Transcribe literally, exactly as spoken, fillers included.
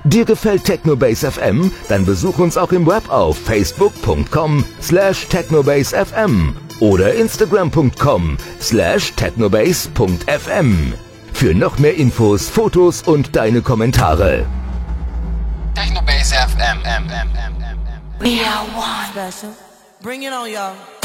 Dir gefällt Technobase F M? Dann besuch uns auch im Web auf facebook punkt com slash technobase f m oder instagram punkt com slash technobase punkt f m. Für noch mehr Infos, Fotos und deine Kommentare. Technobase F M. We are one. Special. Bring it on, y'all.